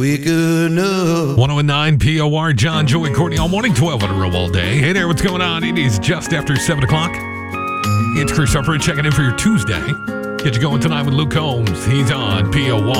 Waking up. 1019 POR, John, Joey, Courtney, all morning, 12 on a roll all day. Hey there, what's going on? It is just after 7 o'clock. It's Chris Harper checking in for your Tuesday. Get you going tonight with Luke Combs. He's on POR.